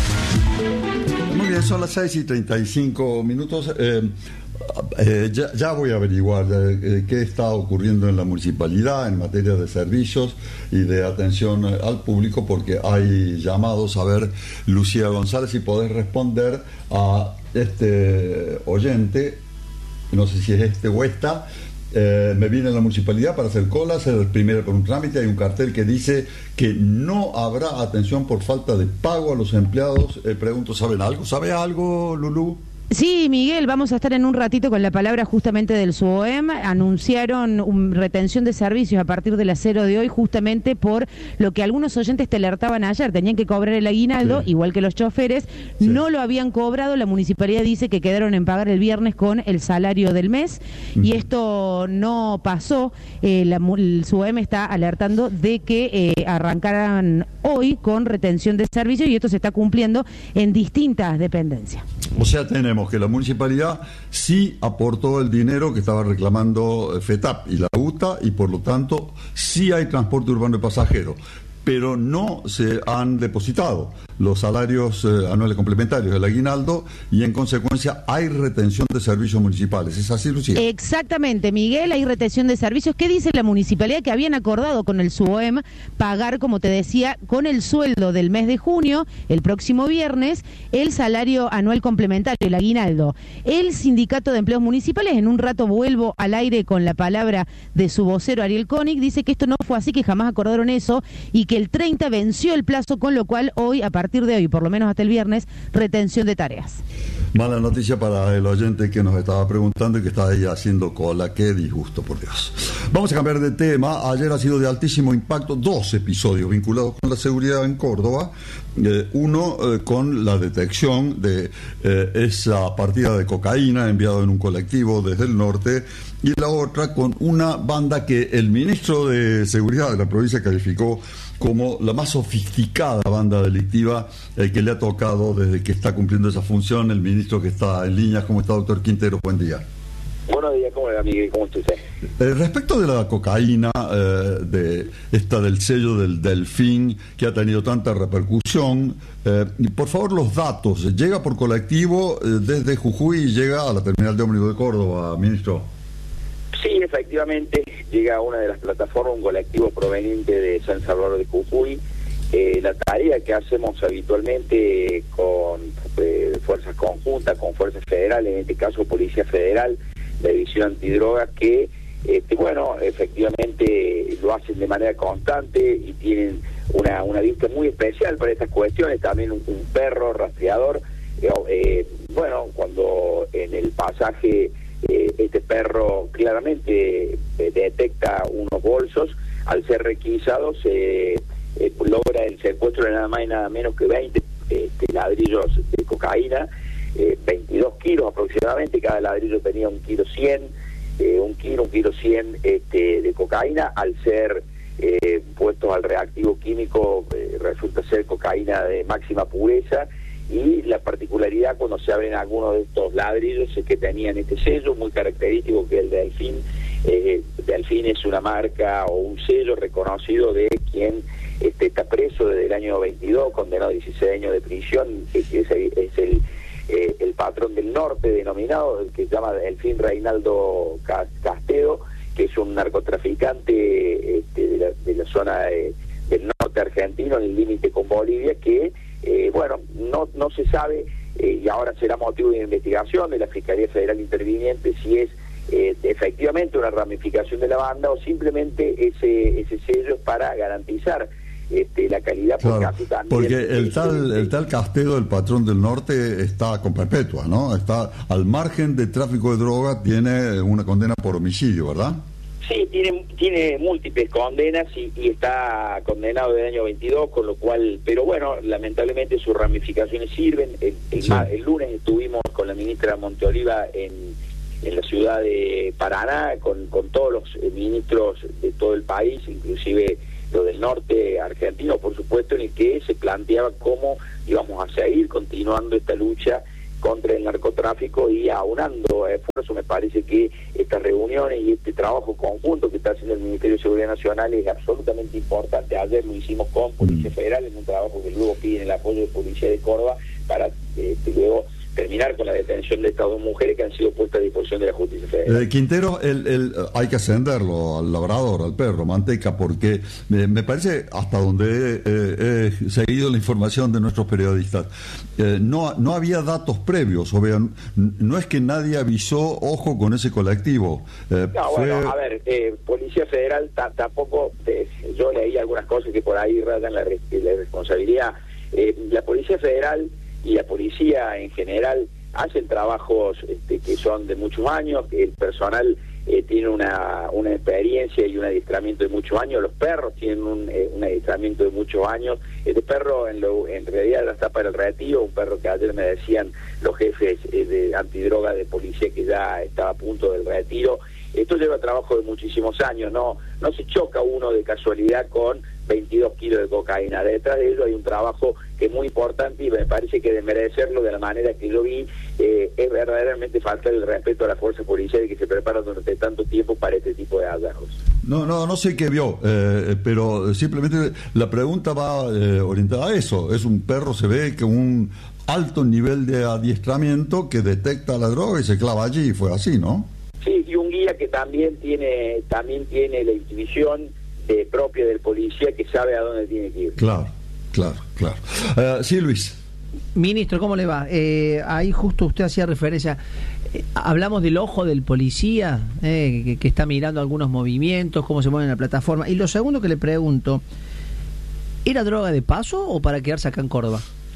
Muy bien, son las seis y treinta y cinco minutos. Eh, eh, ya, ya voy a averiguar eh, qué está ocurriendo en la municipalidad en materia de servicios y de atención al público, porque hay llamados. A ver, Lucía González, si podés responder a este oyente, no sé si es este o esta. Eh, me vine a la municipalidad para hacer cola, hacer el primero por un trámite. Hay un cartel que dice que no habrá atención por falta de pago a los empleados. Eh, pregunto, ¿saben algo? ¿Sabe algo, Lulú? Sí, Miguel, vamos a estar en un ratito con la palabra justamente del SUOEM. Anunciaron un retención de servicios a partir de las cero de hoy, justamente por lo que algunos oyentes te alertaban ayer. Tenían que cobrar el aguinaldo, sí, igual que los choferes. Sí. No lo habían cobrado. La municipalidad dice que quedaron en pagar el viernes con el salario del mes. Uh-huh. Y esto no pasó. Eh, la, el SUOEM está alertando de que eh, arrancaran hoy con retención de servicios, y esto se está cumpliendo en distintas dependencias. O sea, tenemos que la municipalidad sí aportó el dinero que estaba reclamando FETAP y la UTA, y por lo tanto sí hay transporte urbano de pasajeros, pero no se han depositado los salarios eh, anuales complementarios del aguinaldo, y en consecuencia hay retención de servicios municipales. ¿Es así, Lucía? Exactamente, Miguel, hay retención de servicios. ¿Qué dice la municipalidad? Que habían acordado con el SUOEM pagar, como te decía, con el sueldo del mes de junio, el próximo viernes, el salario anual complementario, el aguinaldo. El Sindicato de Empleos Municipales, en un rato vuelvo al aire con la palabra de su vocero Ariel Koenig, dice que esto no fue así, que jamás acordaron eso, y que el treinta venció el plazo, con lo cual hoy, a partir partir de hoy, por lo menos hasta el viernes, retención de tareas. Mala noticia para el oyente que nos estaba preguntando y que está ahí haciendo cola. Qué disgusto, por Dios. Vamos a cambiar de tema. Ayer ha sido de altísimo impacto dos episodios vinculados con la seguridad en Córdoba. Eh, uno eh, con la detección de eh, esa partida de cocaína enviada en un colectivo desde el norte, y la otra con una banda que el ministro de Seguridad de la provincia calificó como la más sofisticada banda delictiva eh, que le ha tocado desde que está cumpliendo esa función. El ministro que está en línea. ¿Cómo está, doctor Quintero? Buen día. Buenos días, ¿cómo le va, Miguel? ¿Cómo está usted? Eh, respecto de la cocaína, eh, de esta del sello del Delfín, que ha tenido tanta repercusión, eh, por favor, los datos. ¿Llega por colectivo eh, desde Jujuy y llega a la terminal de ómnibus de Córdoba, ministro? Sí, efectivamente, llega a una de las plataformas, un colectivo proveniente de San Salvador de Jujuy. Eh, la tarea que hacemos habitualmente con eh, fuerzas conjuntas, con fuerzas federales, en este caso Policía Federal, la División Antidrogas, que, este, bueno, efectivamente lo hacen de manera constante y tienen una, una vista muy especial para estas cuestiones. También un, un perro rastreador, eh, eh, bueno, cuando en el pasaje eh, este perro claramente eh, detecta unos bolsos, al ser requisados se eh, eh, logra el secuestro de nada más y nada menos que veinte este, ladrillos de cocaína, eh, veintidós kilos aproximadamente. Cada ladrillo tenía un kilo cien, eh, un kilo, un kilo cien este, de cocaína. Al ser eh, puestos al reactivo químico, eh, resulta ser cocaína de máxima pureza. Y la particularidad cuando se abren algunos de estos ladrillos es que tenían este sello muy característico, que el Delfín. Eh, Delfín es una marca o un sello reconocido de quien este, está preso desde el año veintidós, condenado a dieciséis años de prisión, que es, es el, eh, el patrón del norte denominado, el que se llama Delfín Reinaldo Castedo, que es un narcotraficante este, de, la, de la zona de, del norte argentino, en el límite con Bolivia, que Eh, bueno, no no se sabe, eh, y ahora será motivo de investigación de la Fiscalía Federal Interviniente si es eh, efectivamente una ramificación de la banda o simplemente ese ese sello es para garantizar este, la calidad. Claro, por caso también, porque el eh, tal el tal Castedo, el patrón del norte, está con perpetua, ¿no? Está al margen de tráfico de droga, tiene una condena por homicidio, ¿verdad? Sí, tiene tiene múltiples condenas y, y está condenado desde el año veintidós, con lo cual, pero bueno, lamentablemente sus ramificaciones sirven. El, el, sí. el lunes estuvimos con la ministra Monteoliva en, en la ciudad de Paraná, con, con todos los eh, ministros de todo el país, inclusive los del norte argentino, por supuesto, en el que se planteaba cómo íbamos a seguir continuando esta lucha contra el narcotráfico y aunando esfuerzos. Me parece que estas reuniones y este trabajo conjunto que está haciendo el Ministerio de Seguridad Nacional es absolutamente importante. Ayer lo hicimos con Policía Federal en un trabajo que luego piden el apoyo de Policía de Córdoba para este, luego terminar con la detención de estas dos mujeres que han sido puestas a disposición de la Justicia Federal. Eh, Quintero, el, el, hay que ascenderlo al labrador, al perro, Manteca, porque me, me parece, hasta donde he, eh, he seguido la información de nuestros periodistas, eh, no, no había datos previos, o vean, no es que nadie avisó, ojo con ese colectivo. Eh, no, fue... bueno, a ver, eh, Policía Federal tampoco, eh, yo leí algunas cosas que por ahí rayan la, la responsabilidad. Eh, la Policía Federal y la policía en general hacen trabajos este, que son de muchos años, que el personal eh, tiene una, una experiencia y un adiestramiento de muchos años, los perros tienen un, eh, un adiestramiento de muchos años. Este perro en, lo, en realidad ya está para el retiro, un perro que ayer me decían los jefes eh, de antidroga de policía que ya estaba a punto del retiro. Esto lleva trabajo de muchísimos años, no no se choca uno de casualidad con veintidós kilos de cocaína. Detrás de ello hay un trabajo que es muy importante y me parece que de merecerlo de la manera que yo vi, eh, es verdaderamente falta el respeto a la fuerza policial que se prepara durante tanto tiempo para este tipo de hallazgos. No, no, no sé qué vio, eh, pero simplemente la pregunta va eh, orientada a eso. Es un perro, se ve que un alto nivel de adiestramiento que detecta la droga y se clava allí, fue así, ¿no? Sí, y un guía que también tiene también tiene la intuición eh, propia del policía, que sabe a dónde tiene que ir. Claro, claro, claro. Uh, sí, Luis. Ministro, ¿cómo le va? Eh, ahí justo usted hacía referencia, eh, hablamos del ojo del policía, eh, que, que está mirando algunos movimientos, cómo se mueve en la plataforma. Y lo segundo que le pregunto, ¿era droga de paso o para quedarse acá en Córdoba?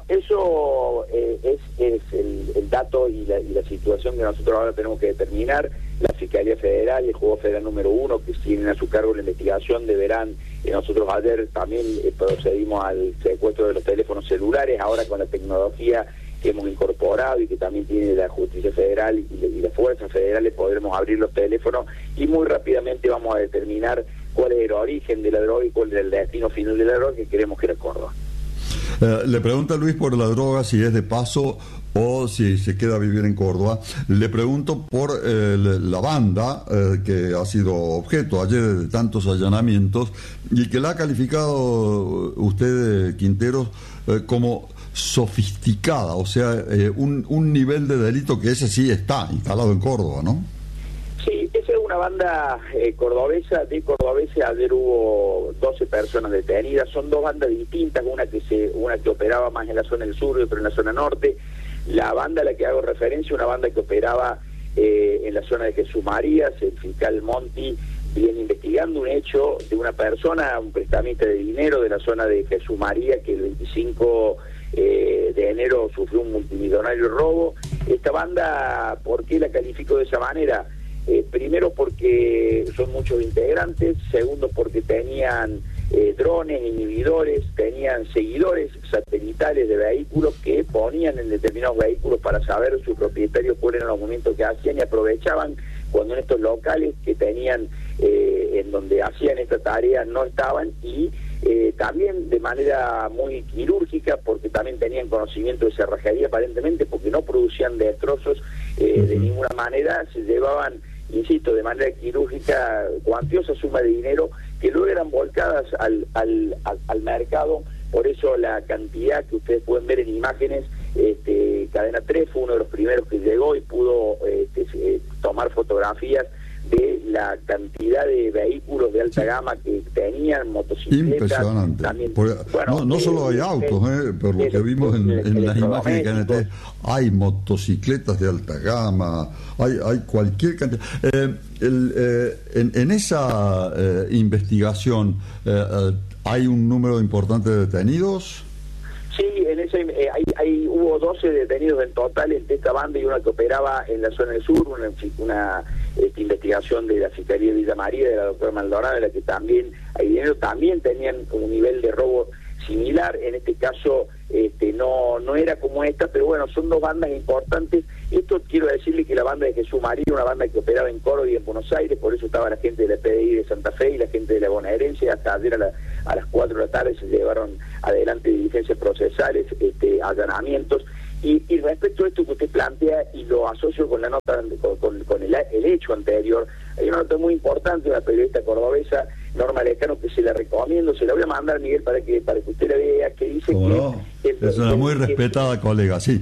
eso eh, es, es el, el dato y la, y la situación que nosotros ahora tenemos que determinar. La Fiscalía Federal y el Juzgado Federal número uno, que tienen a su cargo la investigación, deberán, eh, nosotros ayer también eh, procedimos al secuestro de los teléfonos celulares, ahora con la tecnología que hemos incorporado y que también tiene la Justicia Federal y, y las fuerzas federales, podremos abrir los teléfonos y muy rápidamente vamos a determinar cuál es el origen de la droga y cuál es el destino final de la droga, que queremos que era Córdoba. Eh, le pregunta Luis por la droga, si es de paso o si se queda a vivir en Córdoba. Le pregunto por eh, la banda eh, que ha sido objeto ayer de tantos allanamientos y que la ha calificado usted, Quinteros, eh, como sofisticada, o sea, eh, un, un nivel de delito que ese sí está instalado en Córdoba, ¿no? Sí, esa es una banda eh, cordobesa, de cordobesa. Ayer hubo doce personas detenidas. Son dos bandas distintas, una que se una que operaba más en la zona del sur y otra en la zona norte. La banda a la que hago referencia, una banda que operaba eh, en la zona de Jesús Marías. El fiscal Monti viene investigando un hecho de una persona, un prestamista de dinero de la zona de Jesús María, que el veinticinco eh, de enero sufrió un multimillonario robo. Esta banda, ¿por qué la califico de esa manera? Eh, primero porque son muchos integrantes, segundo porque tenían eh, drones, inhibidores, tenían seguidores satelitales de vehículos que ponían en determinados vehículos para saber sus propietarios cuáles eran los movimientos que hacían y aprovechaban cuando en estos locales que tenían, eh, en donde hacían esta tarea no estaban, y eh, también de manera muy quirúrgica, porque también tenían conocimiento de cerrajería aparentemente, porque no producían destrozos eh, uh-huh. de ninguna manera, se llevaban, insisto, de manera quirúrgica cuantiosa suma de dinero que luego eran volcadas al, al, al, al mercado. Por eso la cantidad que ustedes pueden ver en imágenes, este, Cadena tres fue uno de los primeros que llegó y pudo este, eh, tomar fotografías de la cantidad de vehículos de alta gama que tenían, motocicletas. Impresionante. También, Porque, bueno, no, no eh, solo hay autos, eh, por lo que vimos en, en las imágenes de Cadena tres, hay motocicletas de alta gama, hay, hay cualquier cantidad. Eh, el, eh, en, en esa eh, investigación, eh, eh, ¿hay un número importante de detenidos? Sí, en ese, eh, hay, hay, hubo doce detenidos en total entre esta banda y una que operaba en la zona del sur, una, una esta investigación de la Fiscalía de Villa María, de la doctora Maldonado, de la que también hay dinero, también tenían un nivel de robo similar. En este caso este, no no era como esta, pero bueno, son dos bandas importantes. Esto quiero decirle que la banda de Jesús María, una banda que operaba en Córdoba y en Buenos Aires, por eso estaba la gente de la P D I de Santa Fe y la gente de la bonaerense. Hasta ayer a, la, a las cuatro de la tarde se llevaron adelante diligencias procesales, este, allanamientos. Y, y respecto a esto que usted plantea, y lo asocio con la nota, con, con, con el, el hecho anterior, hay una nota muy importante de una periodista cordobesa, Norma Lescano, que se la recomiendo, se la voy a mandar, Miguel, para que para que usted la vea, que dice que... No? El, es una el, muy el, respetada el, colega, sí.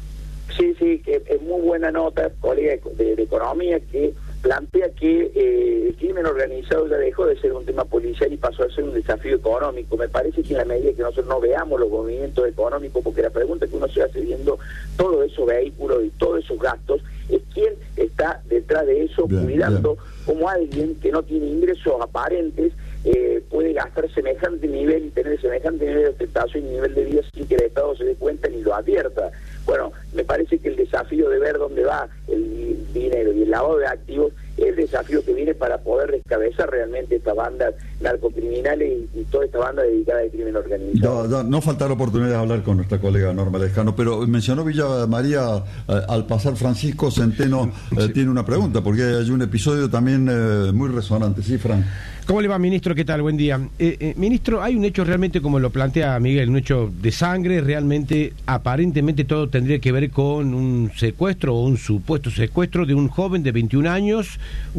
Sí, sí, que es muy buena nota, colega de, de, de economía, que plantea que eh, el crimen organizado ya dejó de ser un tema policial y pasó a ser un desafío económico. Me parece que en la medida que nosotros no veamos los movimientos económicos, porque la pregunta que uno se hace viendo todos esos vehículos y todos esos gastos, es quién está detrás de eso, bien, cuidando bien. Como alguien que no tiene ingresos aparentes eh, puede gastar semejante nivel y tener semejante nivel de ostentación y nivel de vida sin que el Estado se dé cuenta ni lo advierta. Bueno, me parece que el desafío de ver dónde va el dinero y el lavado de activos es el desafío que viene para poder descabezar realmente estas bandas narcocriminales y, y toda esta banda dedicada al crimen organizado. No, no, no falta la oportunidad de hablar con nuestra colega Norma Lescano, pero mencionó Villa María, eh, al pasar Francisco Centeno eh, sí. tiene una pregunta, porque hay un episodio también eh, muy resonante. Sí, Fran. ¿Cómo le va, ministro? ¿Qué tal? Buen día. Eh, eh, ministro, hay un hecho realmente, como lo plantea Miguel, un hecho de sangre, realmente, aparentemente todo tendría que ver con un secuestro o un supuesto secuestro de un joven de veintiún años,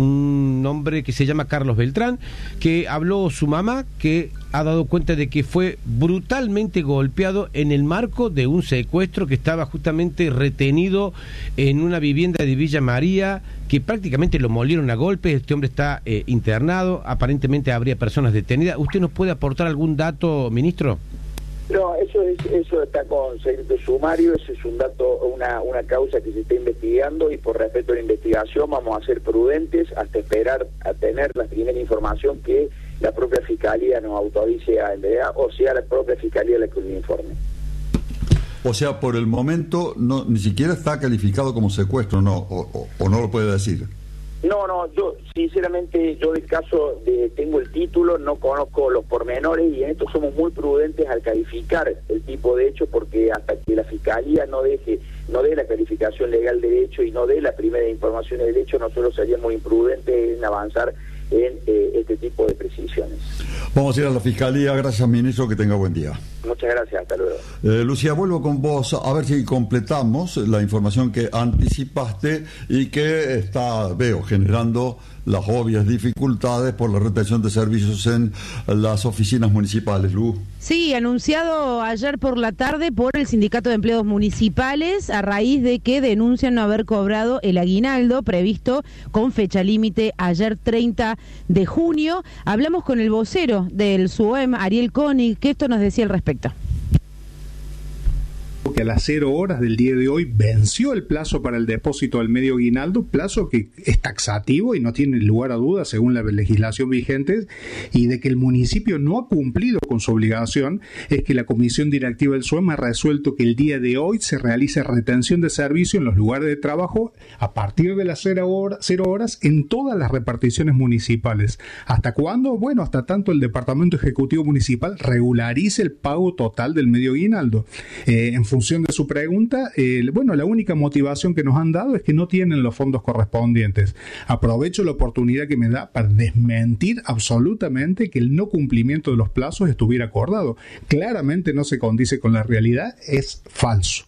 un hombre que se llama Carlos Beltrán, que habló su mamá, que ha dado cuenta de que fue brutalmente golpeado en el marco de un secuestro que estaba justamente retenido en una vivienda de Villa María, que prácticamente lo molieron a golpes. Este hombre está eh, internado, aparentemente habría personas detenidas. ¿Usted nos puede aportar algún dato, ministro? No, eso es, eso está con secreto sumario, ese es un dato, una, una causa que se está investigando, y por respecto a la investigación vamos a ser prudentes hasta esperar a tener la primera información que la propia Fiscalía nos autorice a entregar, o sea, la propia Fiscalía la que nos informe. O sea, por el momento no ni siquiera está calificado como secuestro, no, o, o, o no lo puede decir. No, no, yo sinceramente, yo del caso de, tengo el título, no conozco los pormenores y en esto somos muy prudentes al calificar el tipo de hecho, porque hasta que la Fiscalía no deje, no dé la calificación legal de hecho y no dé la primera información del hecho, nosotros seríamos imprudentes en avanzar en eh, este tipo de precisiones. Vamos a ir a la Fiscalía. Gracias, ministro, que tenga buen día. Muchas gracias, hasta luego. Eh, Lucía, vuelvo con vos a ver si completamos la información que anticipaste y que está, veo, generando las obvias dificultades por la retención de servicios en las oficinas municipales. Lu. Sí, anunciado ayer por la tarde por el Sindicato de Empleados Municipales a raíz de que denuncian no haber cobrado el aguinaldo previsto con fecha límite ayer treinta de junio. Hablamos con el vocero del SUEM, Ariel Koenig, que esto nos decía al respecto. Que a las cero horas del día de hoy venció el plazo para el depósito del medio aguinaldo, plazo que es taxativo y no tiene lugar a dudas según la legislación vigente, y de que el municipio no ha cumplido con su obligación, es que la comisión directiva del SUEM ha resuelto que el día de hoy se realice retención de servicio en los lugares de trabajo a partir de las cero horas, cero horas en todas las reparticiones municipales. ¿Hasta cuándo? Bueno, hasta tanto el Departamento Ejecutivo Municipal regularice el pago total del medio aguinaldo. Eh, en función de su pregunta, eh, bueno, la única motivación que nos han dado es que no tienen los fondos correspondientes. Aprovecho la oportunidad que me da para desmentir absolutamente que el no cumplimiento de los plazos estuviera acordado. Claramente no se condice con la realidad, es falso.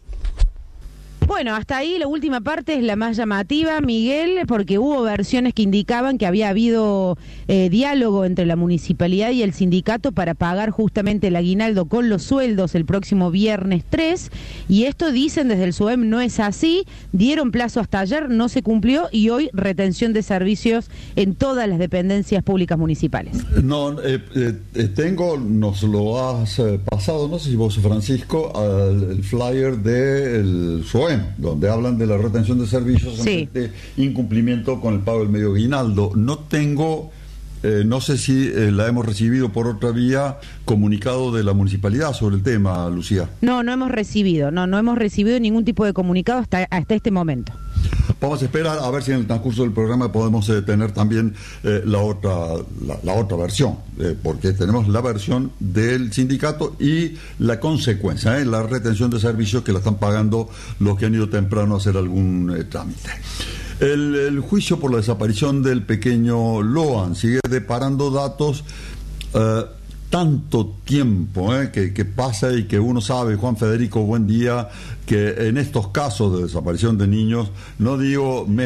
Bueno, hasta ahí la última parte es la más llamativa, Miguel, porque hubo versiones que indicaban que había habido eh, diálogo entre la municipalidad y el sindicato para pagar justamente el aguinaldo con los sueldos el próximo viernes tres, y esto dicen desde el SUEM no es así, dieron plazo hasta ayer, no se cumplió y hoy retención de servicios en todas las dependencias públicas municipales. No, eh, eh, tengo, nos lo has eh, pasado, no sé si vos, Francisco, al, el flyer del SUEM, donde hablan de la retención de servicios sí. en este incumplimiento con el pago del medio aguinaldo. No tengo, eh, no sé si eh, la hemos recibido por otra vía, comunicado de la municipalidad sobre el tema, Lucía. No, no hemos recibido, no, no hemos recibido ningún tipo de comunicado hasta, hasta este momento. Vamos a esperar a ver si en el transcurso del programa podemos eh, tener también eh, la otra la, la otra versión, eh, porque tenemos la versión del sindicato y la consecuencia, eh, la retención de servicios que la están pagando los que han ido temprano a hacer algún eh, trámite. El, el juicio por la desaparición del pequeño Loan sigue deparando datos. Eh, tanto tiempo eh, que, que pasa y que uno sabe, Juan Federico, buen día, que en estos casos de desaparición de niños, no digo